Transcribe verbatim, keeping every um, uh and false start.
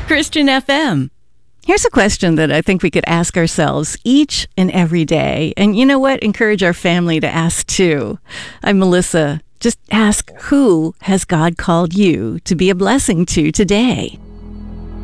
Christian F M. Here's a question that I think we could ask ourselves each and every day. And you know what? Encourage our family to ask too. I'm Melissa. Just ask, who has God called you to be a blessing to today?